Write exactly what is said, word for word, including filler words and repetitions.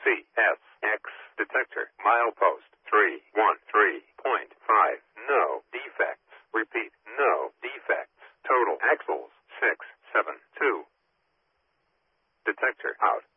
C S X detector. Milepost three one three point five. No defects. Repeat, no defects. Total axles six seven two. Detector out.